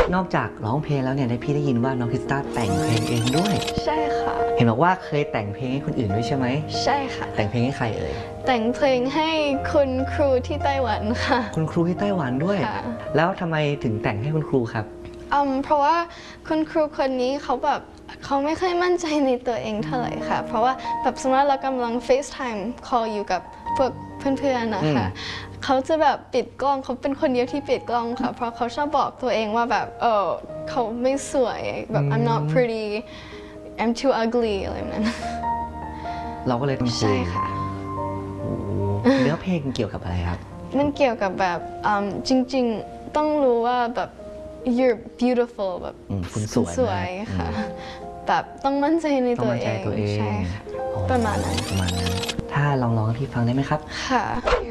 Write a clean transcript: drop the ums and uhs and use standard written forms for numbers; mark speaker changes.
Speaker 1: นอกจากร้องเพลงแล้วเนี่ยพี่ได้ยินว่าน้องคริสตัลแต่งเพลงเองด้วย
Speaker 2: ใช่ค่ะ
Speaker 1: เห็นบอกว่าเคยแต่งเพลงให้คนอื่นด้วยใช่ไหม
Speaker 2: ใช่ค่ะ
Speaker 1: แต่งเพลงให้ใครเอ่ย
Speaker 2: แต่งเพลงให้คุณครูที่ไต้หวันค่ะ
Speaker 1: คุณครูที่ไต้หวันด้วยแล้วทำไมถึงแต่งให้คุณครูครับ
Speaker 2: เพราะว่าคุณครูคนนี้เขาไม่ค่อยมั่นใจในตัวเองเท่าไหร่ค่ะเพราะว่าแบบสมมติเรากำลัง FaceTime call อยู่กับพวกเพื่อนๆนะคะเขาจะแบบปิดกล้องเขาเป็นคนเดียวที่ปิดกล้องค่ะเพราะเขาชอบบอกตัวเองว่าแบบเขาไม่สวยแบบ I'm not pretty I'm too ugly อะไรแบบนั้น
Speaker 1: เราก็เลยต้องคุย
Speaker 2: ใช่ค่ะ
Speaker 1: เนื้อเพลงเกี่ยวกับอะไรครับ
Speaker 2: มันเกี่ยวกับแบบจริงๆต้องรู้ว่าแบบ you're beautiful แบบ
Speaker 1: คุณสวย
Speaker 2: ค่ะแบบต้องมั่นใจในตัวเองใช่ค่ะประมาณนั้น
Speaker 1: ถ้าลองให้พี่ฟังได้ไหมครับ
Speaker 2: ค่ะ